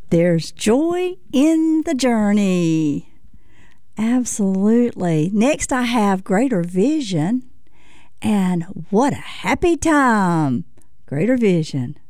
There's joy in the journey. Absolutely. Next, I have greater vision. And what a happy time. Greater vision.